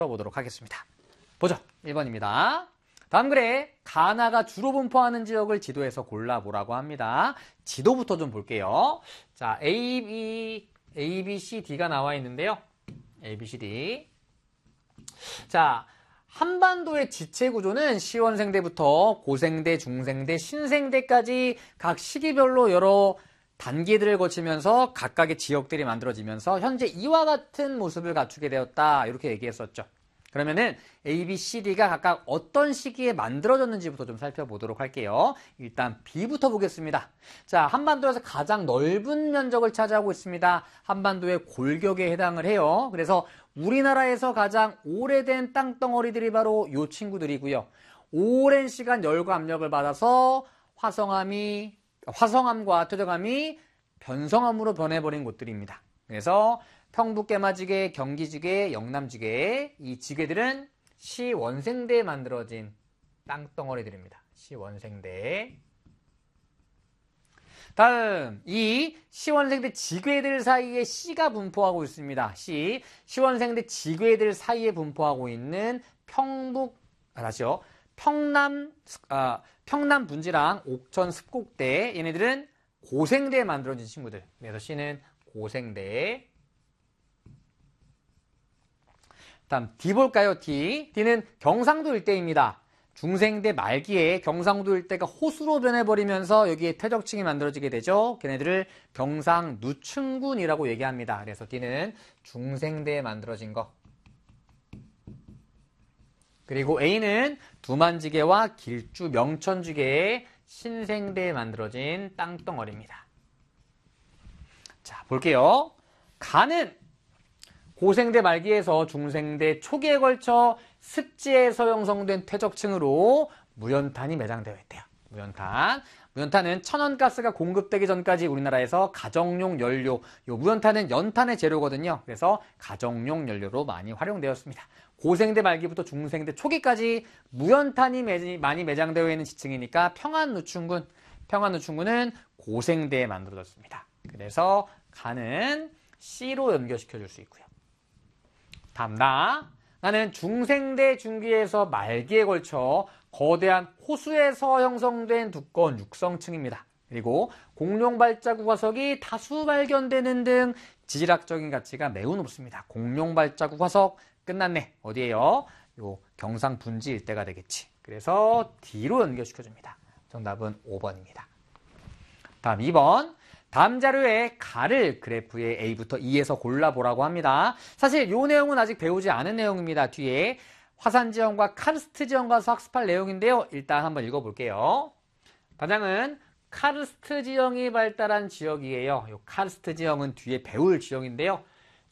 풀어보도록 하겠습니다. 보죠. 1번입니다. 다음 글에 가나가 주로 분포하는 지역을 지도에서 골라보라고 합니다. 지도부터 좀 볼게요. 자, A, B, C, D가 나와 있는데요. A, B, C, D. 자, 한반도의 지체 구조는 시원생대부터 고생대, 중생대, 신생대까지 각 시기별로 여러 단계들을 거치면서 각각의 지역들이 만들어지면서 현재 이와 같은 모습을 갖추게 되었다. 이렇게 얘기했었죠. 그러면은 A, B, C, D가 각각 어떤 시기에 만들어졌는지부터 좀 살펴보도록 할게요. 일단 B부터 보겠습니다. 자, 한반도에서 가장 넓은 면적을 차지하고 있습니다. 한반도의 골격에 해당을 해요. 그래서 우리나라에서 가장 오래된 땅덩어리들이 바로 이 친구들이고요. 오랜 시간 열과 압력을 받아서 화성암과 퇴적암이 변성암으로 변해버린 곳들입니다. 그래서 평북개마지계, 경기지계, 영남지계 이 지계들은 시원생대에 만들어진 땅덩어리들입니다. 시원생대. 다음 이 시원생대 지괴들 사이에 C가 분포하고 있습니다. 시원생대 지괴들 사이에 분포하고 있는 평남 분지랑 옥천 습곡대 얘네들은 고생대에 만들어진 친구들. 그래서 C는 고생대. 다음 D 볼까요? D는 경상도 일대입니다. 중생대 말기에 경상도 일대가 호수로 변해버리면서 여기에 퇴적층이 만들어지게 되죠. 걔네들을 경상누춘군이라고 얘기합니다. 그래서 D는 중생대에 만들어진 거. 그리고 A는 두만지계와 길주 명천지계의 신생대에 만들어진 땅덩어리입니다. 자, 볼게요. 가는 고생대 말기에서 중생대 초기에 걸쳐 습지에서 형성된 퇴적층으로 무연탄이 매장되어 있대요. 무연탄은 천연가스가 공급되기 전까지 우리나라에서 가정용 연료, 요 무연탄은 연탄의 재료거든요. 그래서 가정용 연료로 많이 활용되었습니다. 고생대 말기부터 중생대 초기까지 무연탄이 많이 매장되어 있는 지층이니까 평안누춘군은 고생대에 만들어졌습니다. 그래서 가는 C로 연결시켜 줄 수 있고요. 다음 나는 중생대 중기에서 말기에 걸쳐 거대한 호수에서 형성된 두꺼운 육성층입니다. 그리고 공룡 발자국 화석이 다수 발견되는 등 지질학적인 가치가 매우 높습니다. 공룡 발자국 화석 끝났네. 어디에요? 요 경상 분지 일대가 되겠지. 그래서 D로 연결시켜줍니다. 정답은 5번입니다. 다음 2번. 다음 자료에 가를 그래프의 A부터 E에서 골라보라고 합니다. 사실 이 내용은 아직 배우지 않은 내용입니다. 뒤에 화산지형과 카르스트 지형과 학습할 내용인데요. 일단 한번 읽어볼게요. 단양은 카르스트 지형이 발달한 지역이에요. 이 카르스트 지형은 뒤에 배울 지형인데요.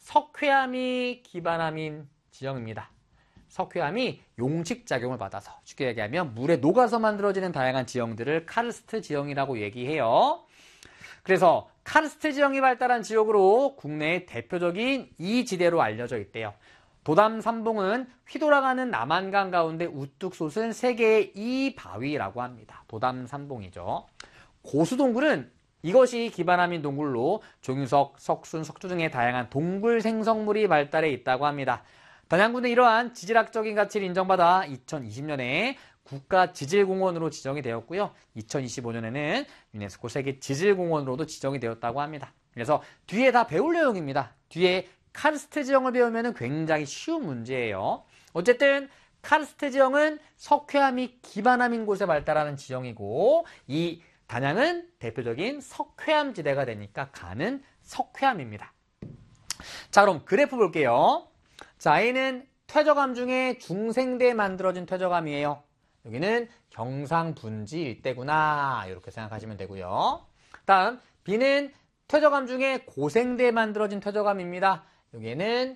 석회암이 기반암인 지형입니다. 석회암이 용식작용을 받아서 쉽게 얘기하면 물에 녹아서 만들어지는 다양한 지형들을 카르스트 지형이라고 얘기해요. 그래서 카르스트 지형이 발달한 지역으로 국내의 대표적인 이 지대로 알려져 있대요. 도담 삼봉은 휘돌아가는 남한강 가운데 우뚝 솟은 세계의 이 바위라고 합니다. 도담 삼봉이죠. 고수동굴은 이것이 기반암인 동굴로 종유석, 석순, 석조 등의 다양한 동굴 생성물이 발달해 있다고 합니다. 단양군은 이러한 지질학적인 가치를 인정받아 2020년에 국가지질공원으로 지정이 되었고요. 2025년에는 유네스코 세계 지질공원으로도 지정이 되었다고 합니다. 그래서 뒤에 다 배울 내용입니다. 뒤에 카르스트 지형을 배우면 굉장히 쉬운 문제예요. 어쨌든 카르스트 지형은 석회암이 기반암인 곳에 발달하는 지형이고 이 단양은 대표적인 석회암 지대가 되니까 가는 석회암입니다. 자, 그럼 그래프 볼게요. 자, A는 퇴적암 중에 중생대에 만들어진 퇴적암이에요. 여기는 경상분지 일대구나 이렇게 생각하시면 되고요. 다음 B는 퇴적암 중에 고생대에 만들어진 퇴적암입니다. 여기에는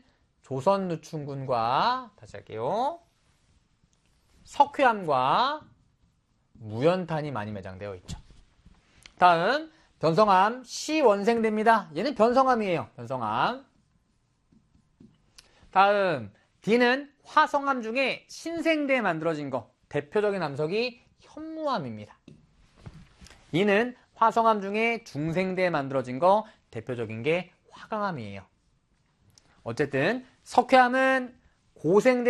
조선누춘군과 다시 할게요. 석회암과 무연탄이 많이 매장되어 있죠. 다음 변성암 시원생대입니다. 얘는 변성암이에요. 변성암. 다음 D는 화성암 중에 신생대에 만들어진 거. 대표적인 암석이 현무암입니다. E는 화성암 중에 중생대에 만들어진 거 대표적인 게 화강암이에요. 어쨌든 석회암은 고생대